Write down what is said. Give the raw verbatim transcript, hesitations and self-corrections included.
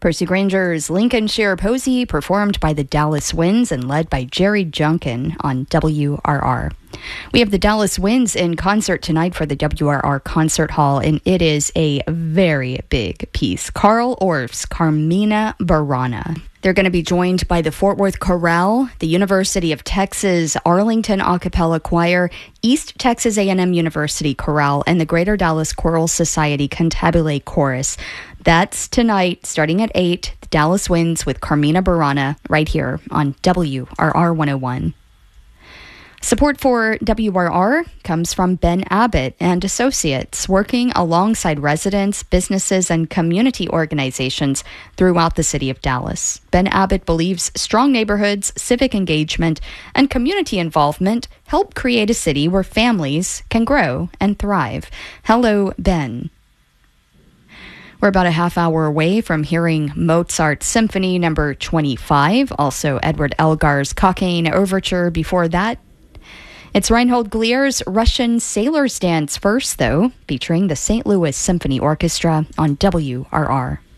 Percy Granger's Lincolnshire Posy, performed by the Dallas Winds and led by Jerry Junkin on W R R. We have the Dallas Winds in concert tonight for the W R R Concert Hall, and it is a very big piece. Carl Orff's Carmina Burana. They're going to be joined by the Fort Worth Chorale, the University of Texas Arlington A Cappella Choir, East Texas A and M University Chorale, and the Greater Dallas Choral Society Cantabile Chorus. That's tonight, starting at eight, the Dallas Winds with Carmina Burana, right here on W R R one oh one. Support for W R R comes from Ben Abbott and Associates, working alongside residents, businesses, and community organizations throughout the city of Dallas. Ben Abbott believes strong neighborhoods, civic engagement, and community involvement help create a city where families can grow and thrive. Hello, Ben. We're about a half hour away from hearing Mozart Symphony number twenty-five, also Edward Elgar's Cockaigne Overture before that. It's Reinhold Glier's Russian Sailor's Dance first, though, featuring the Saint Louis Symphony Orchestra on W R R.